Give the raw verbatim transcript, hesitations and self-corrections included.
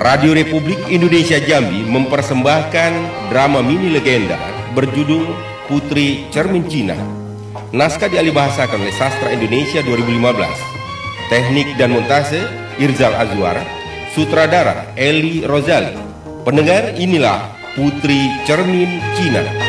Radio Republik Indonesia Jambi mempersembahkan drama mini legenda berjudul Putri Cermin Cina. Naskah dialihbahasakan oleh Sastra Indonesia dua ribu lima belas. Teknik dan montase Irzal Azwar. Sutradara Eli Rozali. Pendengar, inilah Putri Cermin Cina.